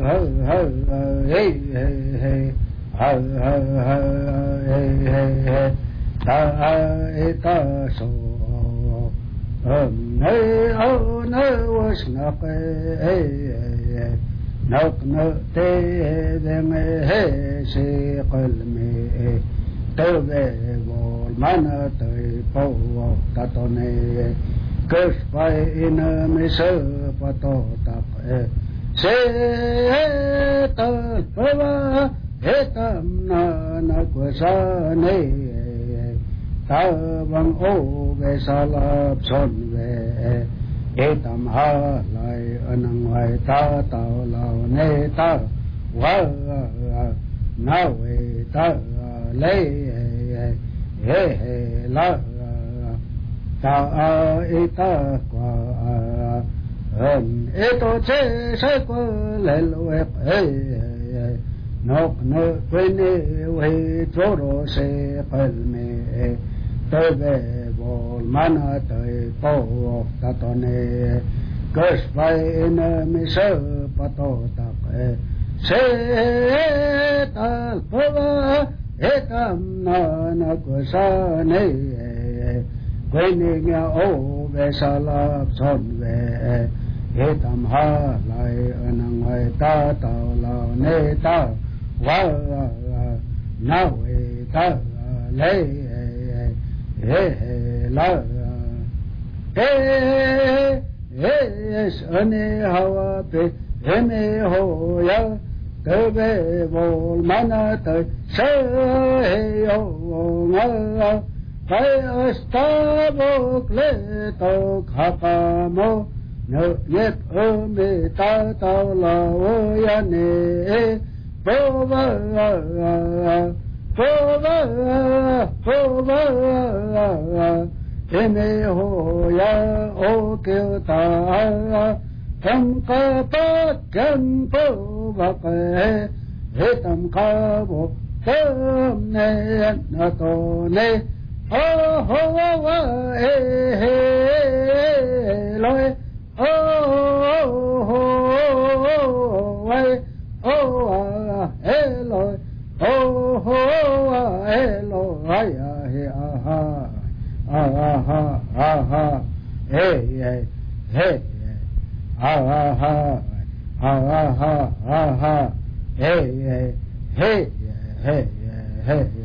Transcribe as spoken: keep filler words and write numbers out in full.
hơ hơ hey hey hey hơ hơ hơ hey hey hey ta e ta so nơi ô nơi was nọc hey hey nọc nọc te dem hey si qalmi tơ về vô mana tới po ta to ne cất phải in me sơ pa to tap se ta pa he tam na na kwa sa ne ta bằng ô về sa la son về e tam ha lại anang ngoài ta tao lao ne ta wa na we ta lấy he he la ta e ta qua hân e to che sai qua lệ lệ e nóc nơ quên e we cho ro se pal me te ve vol mana te po ta to ne cất phải in me sơ pa to ta se ta pa he tam na na ko sa ne quên nghe ô về sa la son về he tam ha lại anang ngoài ta tao lao ne ta wa na we ta le he he la te he ane hawa pe he me ho ya te ve vol mana te se he o nga phải asta bok le to khapa mo no yep o me ta tao la o ya ne po va po va po va e me ho ya o ke ta tham ka pa kan po va pe he tam ka bo tam ne na to ne oh oh oh hey hey loi oh oh hey oh hey loi oh oh hey loi hey aha aha aha hey hey hey aha aha aha hey hey hey hey hey